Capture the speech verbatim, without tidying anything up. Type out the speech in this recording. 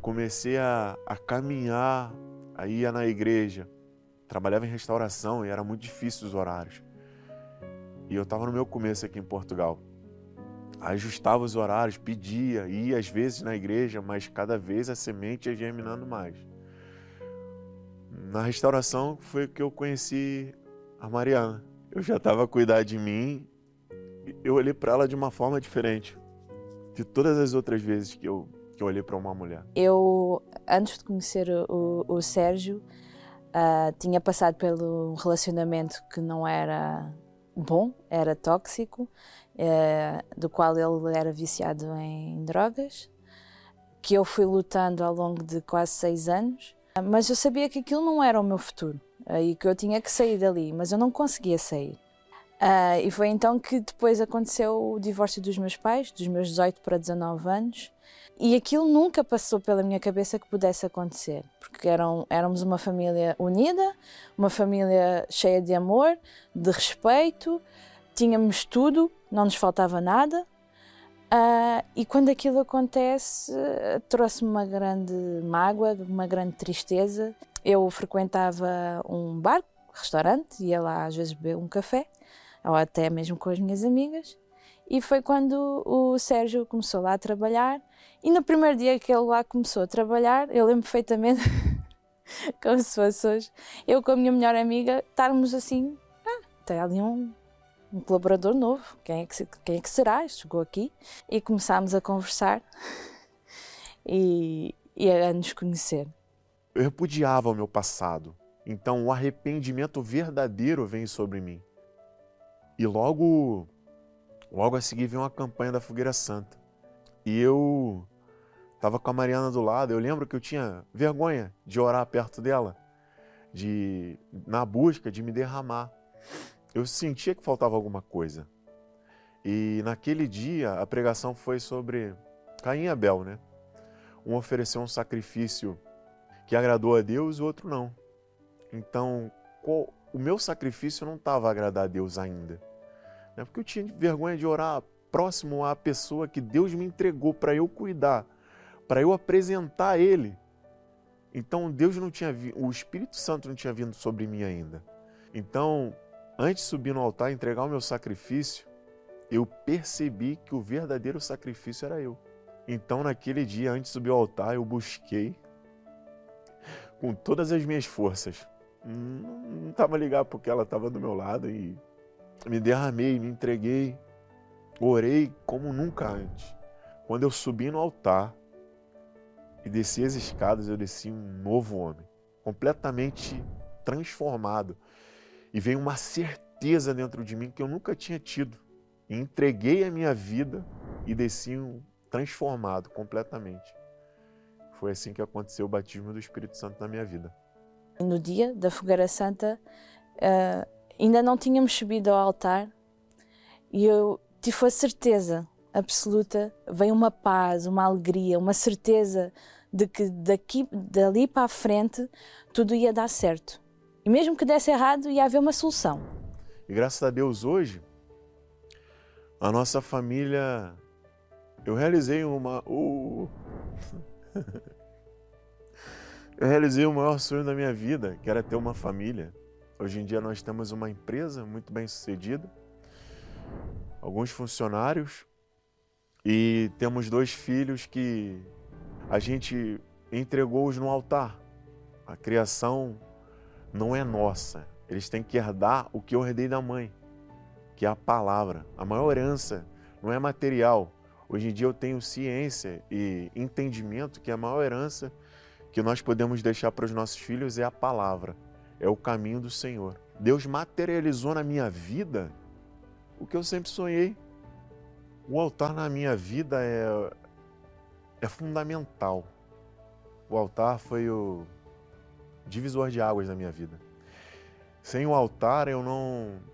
comecei a, a caminhar, a ir na igreja. Trabalhava em restauração e era muito difícil os horários. E eu estava no meu começo aqui em Portugal. Ajustava os horários, pedia, ia às vezes na igreja, mas cada vez a semente ia germinando mais. Na restauração foi que eu conheci a Mariana. Eu já estava a cuidar de mim, eu olhei para ela de uma forma diferente de todas as outras vezes que eu, que eu olhei para uma mulher. Eu, antes de conhecer o, o Sérgio, uh, tinha passado pelo relacionamento que não era bom, era tóxico, uh, do qual ele era viciado em drogas, que eu fui lutando ao longo de quase seis anos, mas eu sabia que aquilo não era o meu futuro uh, e que eu tinha que sair dali, mas eu não conseguia sair. Uh, e foi então que depois aconteceu o divórcio dos meus pais, dos meus dezoito para dezanove anos, e aquilo nunca passou pela minha cabeça que pudesse acontecer, porque eram, éramos uma família unida, uma família cheia de amor, de respeito, tínhamos tudo, não nos faltava nada, uh, e quando aquilo acontece uh, trouxe-me uma grande mágoa, uma grande tristeza. Eu frequentava um bar, restaurante, ia lá às vezes beber um café, ou até mesmo com as minhas amigas, e foi quando o Sérgio começou lá a trabalhar, e no primeiro dia que ele lá começou a trabalhar, eu lembro perfeitamente, como se fosse hoje, eu com a minha melhor amiga, estarmos assim, ah, tem ali um, um colaborador novo, quem é, que, quem é que será? Chegou aqui, e começámos a conversar, e, e a nos conhecer. Eu repudiava o meu passado, então o arrependimento verdadeiro veio sobre mim. E logo, logo a seguir veio uma campanha da Fogueira Santa. E eu estava com a Mariana do lado. Eu lembro que eu tinha vergonha de orar perto dela, de, na busca de me derramar. Eu sentia que faltava alguma coisa. E naquele dia a pregação foi sobre Caim e Abel, né? Um ofereceu um sacrifício que agradou a Deus e o outro não. Então, qual, o meu sacrifício não estava a agradar a Deus ainda. É porque eu tinha vergonha de orar próximo à pessoa que Deus me entregou para eu cuidar, para eu apresentar a Ele. Então Deus não tinha, o Espírito Santo não tinha vindo sobre mim ainda. Então, antes de subir no altar e entregar o meu sacrifício, eu percebi que o verdadeiro sacrifício era eu. Então, naquele dia, antes de subir ao altar, eu busquei com todas as minhas forças. Não estava ligado porque ela estava do meu lado e me derramei, me entreguei, orei como nunca antes. Quando eu subi no altar e desci as escadas, eu desci um novo homem, completamente transformado. E veio uma certeza dentro de mim que eu nunca tinha tido. E entreguei a minha vida e desci um transformado completamente. Foi assim que aconteceu o batismo do Espírito Santo na minha vida. No dia da Fogueira Santa, uh, ainda não tínhamos subido ao altar e eu tive a certeza absoluta, veio uma paz, uma alegria, uma certeza de que daqui, dali para a frente tudo ia dar certo. E mesmo que desse errado, ia haver uma solução. E graças a Deus hoje, a nossa família, eu realizei uma... Uh, eu realizei o maior sonho da minha vida, que era ter uma família. Hoje em dia nós temos uma empresa muito bem sucedida, alguns funcionários e temos dois filhos que a gente entregou-os no altar. A criação não é nossa, eles têm que herdar o que eu herdei da mãe, que é a palavra. A maior herança não é material. Hoje em dia eu tenho ciência e entendimento que a maior herança que nós podemos deixar para os nossos filhos é a palavra. É o caminho do Senhor. Deus materializou na minha vida o que eu sempre sonhei. O altar na minha vida é, é fundamental. O altar foi o divisor de águas na minha vida. Sem o altar eu não,